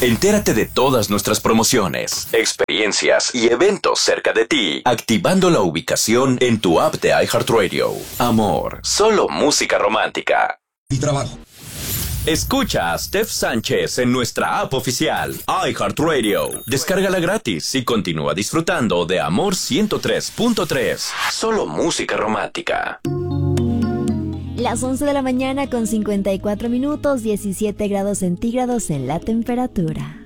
Entérate de todas nuestras promociones, experiencias y eventos cerca de ti, activando la ubicación en tu app de iHeartRadio. Amor, solo música romántica. Y trabajo. Escucha a Steph Sánchez en nuestra app oficial, iHeartRadio. Descárgala gratis y continúa disfrutando de Amor 103.3. Solo música romántica. Las 11 de la mañana con 54 minutos, 17 grados centígrados en la temperatura.